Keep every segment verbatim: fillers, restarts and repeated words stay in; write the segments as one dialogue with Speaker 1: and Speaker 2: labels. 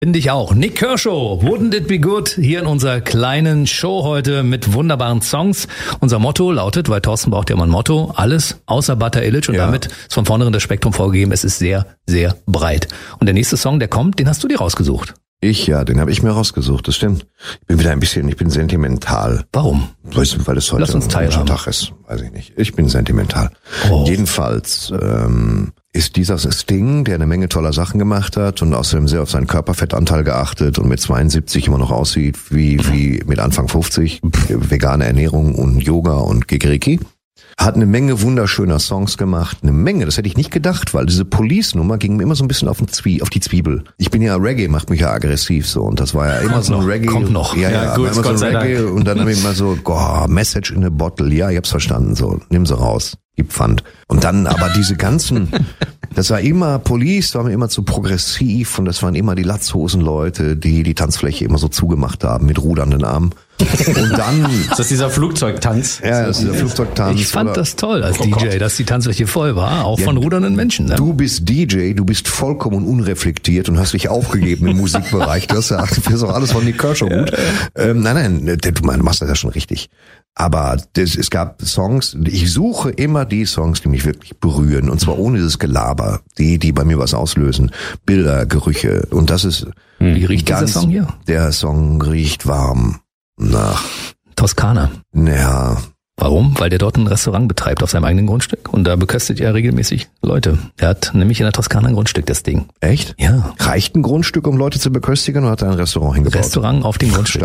Speaker 1: Finde ich auch. Nik Kershaw, Wouldn't It Be Good, hier in unserer kleinen Show heute mit wunderbaren Songs. Unser Motto lautet, weil Thorsten braucht ja immer ein Motto, alles außer Butter Illich und ja. damit ist von vornherein das Spektrum vorgegeben, es ist sehr, sehr breit. Und der nächste Song, der kommt, den hast du dir rausgesucht.
Speaker 2: Ich, ja, den habe ich mir rausgesucht, das stimmt. Ich bin wieder ein bisschen, ich bin sentimental.
Speaker 1: Warum?
Speaker 2: Weißt du, weil es heute
Speaker 1: ein
Speaker 2: Tag ist, weiß ich nicht. Ich bin sentimental. Oh. Jedenfalls ähm, ist dieser Sting, der eine Menge toller Sachen gemacht hat und außerdem sehr auf seinen Körperfettanteil geachtet und mit zweiundsiebzig immer noch aussieht wie wie mit Anfang fünfzig, vegane Ernährung und Yoga und Kikeriki. Hat eine Menge wunderschöner Songs gemacht, eine Menge, das hätte ich nicht gedacht, weil diese Police-Nummer ging mir immer so ein bisschen auf, den Zwie- auf die Zwiebel. Ich bin ja, Reggae macht mich ja aggressiv so und das war ja immer
Speaker 1: kommt
Speaker 2: so ein
Speaker 1: noch,
Speaker 2: Reggae.
Speaker 1: Kommt noch.
Speaker 2: Ja, ja,
Speaker 1: ja gut,
Speaker 2: immer
Speaker 1: Gott
Speaker 2: so ein
Speaker 1: sei
Speaker 2: Reggae
Speaker 1: Dank.
Speaker 2: Und dann habe ich mal so, oh, Message in a Bottle, ja, ich hab's verstanden, so, nimm sie raus, gib Pfand. Und dann aber diese ganzen, das war immer, Police war mir immer zu progressiv und das waren immer die Latzhosenleute, die die Tanzfläche immer so zugemacht haben mit rudernden Armen. Und dann...
Speaker 3: Ist das dieser Flugzeugtanz?
Speaker 2: Ja, das ist dieser Flugzeugtanz.
Speaker 1: Ich fand
Speaker 2: oder?
Speaker 1: das toll als
Speaker 3: Oh
Speaker 1: D J,
Speaker 3: Gott.
Speaker 1: dass die Tanzfläche voll war, auch
Speaker 2: Ja,
Speaker 1: von rudernden Menschen. Ne?
Speaker 2: Du bist D J, du bist vollkommen unreflektiert und hast dich aufgegeben im Musikbereich. Du hast ja, du findest auch alles von Nick Kershaw gut. Ähm, nein, nein, du machst das ja schon richtig. Aber das, es gab Songs, ich suche immer die Songs, die mich wirklich berühren. Und zwar ohne dieses Gelaber, die, die bei mir was auslösen. Bilder, Gerüche. Und das ist...
Speaker 1: Wie riecht dieser Song hier?
Speaker 2: Der Song riecht warm nach...
Speaker 1: Toskana.
Speaker 2: Ja...
Speaker 1: Warum? Weil der dort ein Restaurant betreibt auf seinem eigenen Grundstück und da beköstigt er regelmäßig Leute. Er hat nämlich in der Toskana ein Grundstück, das Ding.
Speaker 2: Echt?
Speaker 1: Ja.
Speaker 2: Reicht ein Grundstück, um Leute zu beköstigen, oder hat er ein Restaurant hingebaut?
Speaker 1: Restaurant auf dem Grundstück.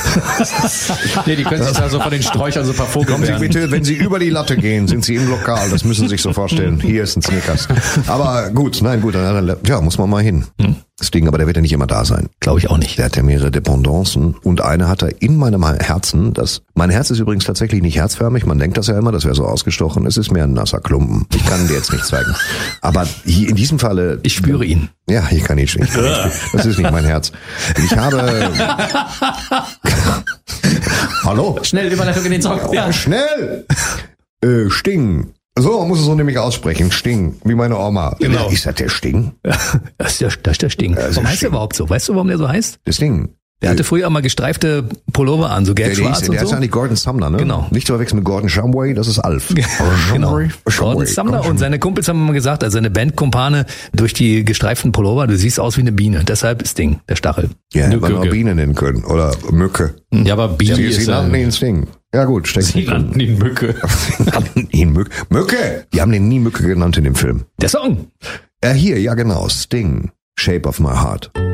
Speaker 3: Nee, die können sich da so von den Sträuchern so ein paar
Speaker 2: Kommen Sie
Speaker 3: Vogelbeeren.
Speaker 2: bitte, wenn Sie über die Latte gehen, sind Sie im Lokal. Das müssen Sie sich so vorstellen. Hier ist ein Snickers. Aber gut, nein, gut, dann, ja, muss man mal hin. Hm. Das Ding, aber der wird ja nicht immer da sein.
Speaker 1: Glaube ich auch nicht.
Speaker 2: Der hat ja mehrere Dependancen und eine hat er in meinem Herzen. Das, mein Herz ist übrigens tatsächlich nicht herzförmig. Man denkt das ja immer, das wäre so ausgestochen. Es ist mehr ein nasser Klumpen. Ich kann ihn dir jetzt nicht zeigen. Aber hier in diesem Falle...
Speaker 1: Ich spüre ihn.
Speaker 2: Ja, ich kann ihn nicht. Das ist nicht mein Herz. Ich habe... Hallo?
Speaker 3: Schnell Überleitung in den Song.
Speaker 2: Ja. Schnell! Äh, Sting. So, man muss es so nämlich aussprechen. Sting, wie meine Oma.
Speaker 1: Genau.
Speaker 2: Ist das der Sting?
Speaker 1: Das ist der, das ist der Sting.
Speaker 2: Das ist
Speaker 1: Warum
Speaker 2: der
Speaker 1: heißt
Speaker 2: Sting.
Speaker 1: der überhaupt so? Weißt du, warum der so heißt?
Speaker 2: Der Sting.
Speaker 1: Der hatte früher mal gestreifte Pullover an, so
Speaker 2: Der, der,
Speaker 1: gelb-schwarz
Speaker 2: hieß,
Speaker 1: und
Speaker 2: der ist
Speaker 1: so.
Speaker 2: ja nicht Gordon Sumner, ne?
Speaker 1: Genau.
Speaker 2: Nicht zu verwechseln mit Gordon Shumway, das ist Alf.
Speaker 1: Genau.
Speaker 2: Shumway.
Speaker 1: Gordon Sumner und seine Kumpels haben immer gesagt, also seine Bandkumpane durch die gestreiften Pullover, du siehst aus wie eine Biene. Deshalb ist Ding, der Stachel.
Speaker 2: Ja, hätte man
Speaker 3: Mücke.
Speaker 2: auch Biene nennen können. Oder Mücke.
Speaker 3: Ja, aber Biene
Speaker 2: Sie,
Speaker 3: ist...
Speaker 2: sie nannten ihn Sting. Ja gut, steckt
Speaker 3: Sie
Speaker 2: nicht drin.
Speaker 3: nannten ihn Mücke.
Speaker 2: Sie nannten ihn Mücke. Mücke! Die haben den nie Mücke genannt in dem Film.
Speaker 1: Der Song.
Speaker 2: Ja, hier, ja genau. Sting. Shape of my heart.